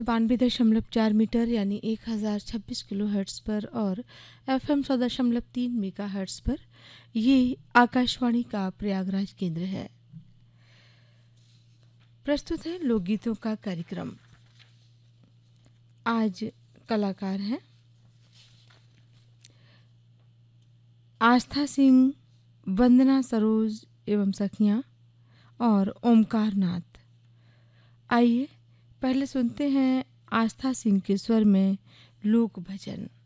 92.4 metre यानी 1026 kilo hertz पर और FM 100.3 मेगा हर्ट्स पर ये आकाशवाणी का प्रयागराज केंद्र है। प्रस्तुत है लोकगीतों का कार्यक्रम। आज कलाकार हैं आस्था सिंह, वंदना सरोज एवं सखियां और ओमकार नाथ। आइए पहले सुनते हैं आस्था सिंह के स्वर में लोक भजन।